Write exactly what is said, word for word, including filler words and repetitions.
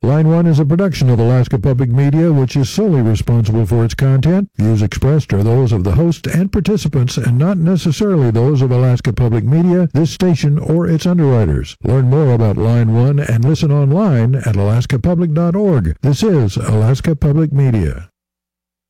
Line one is a production of Alaska Public Media, which is solely responsible for its content. Views expressed are those of the host and participants and not necessarily those of Alaska Public Media, this station, or its underwriters. Learn more about Line one and listen online at alaska public dot org. This is Alaska Public Media.